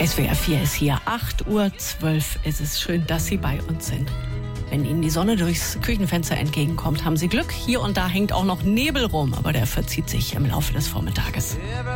SWR 4 ist hier, 8:12 Uhr. Es ist schön, dass Sie bei uns sind. Wenn Ihnen die Sonne durchs Küchenfenster entgegenkommt, haben Sie Glück. Hier und da hängt auch noch Nebel rum, aber der verzieht sich im Laufe des Vormittages.